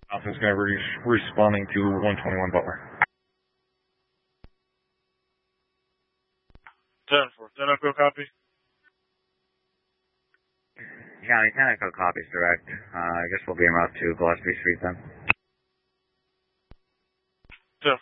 Office going to be responding to 121 Butler. 10-4, Echo copy. County 10 Echo copies direct. I guess we'll be en route to Gillespie Street then.